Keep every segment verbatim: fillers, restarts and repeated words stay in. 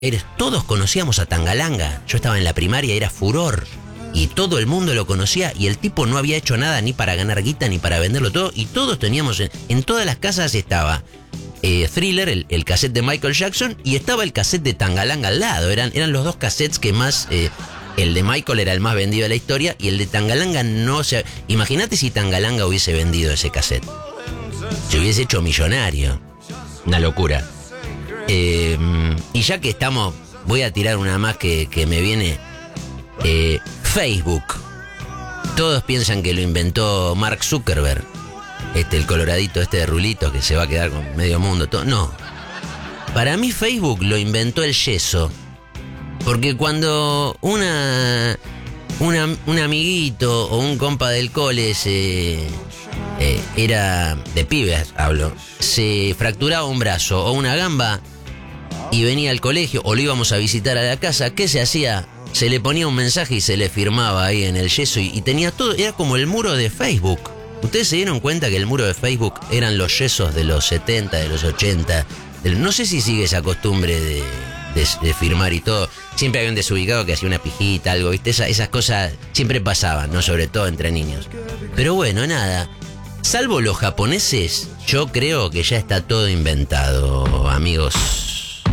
eres, todos conocíamos a Tangalanga. Yo estaba en la primaria, era furor. Y todo el mundo lo conocía y el tipo no había hecho nada ni para ganar guita ni para venderlo todo. Y todos teníamos, en, en todas las casas estaba eh, Thriller, el, el cassette de Michael Jackson, y estaba el cassette de Tangalanga al lado. Eran, eran los dos cassettes que más... Eh, el de Michael era el más vendido de la historia y el de Tangalanga no se... Imagínate si Tangalanga hubiese vendido ese cassette. Se hubiese hecho millonario. Una locura. Eh, y ya que estamos, voy a tirar una más que, que me viene. Eh, Facebook. Todos piensan que lo inventó Mark Zuckerberg. Este, el coloradito este de rulitos que se va a quedar con medio mundo. Todo. No. Para mí Facebook lo inventó el yeso. Porque cuando una, una un amiguito o un compa del cole se... Eh, era de pibes, hablo, se fracturaba un brazo o una gamba y venía al colegio o lo íbamos a visitar a la casa, ¿qué se hacía? Se le ponía un mensaje y se le firmaba ahí en el yeso y, y tenía todo, era como el muro de Facebook. ¿Ustedes se dieron cuenta que el muro de Facebook eran los yesos de los setenta, de los ochenta? Del, no sé si sigue esa costumbre de, de, de firmar y todo. Siempre había un desubicado que hacía una pijita, algo, ¿viste? Esa, esas cosas siempre pasaban, ¿no? Sobre todo entre niños. Pero bueno, nada. Salvo los japoneses, yo creo que ya está todo inventado, amigos.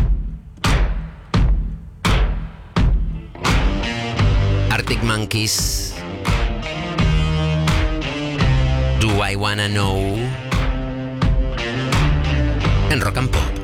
Arctic Monkeys. Do I Wanna Know. En Rock and Pop.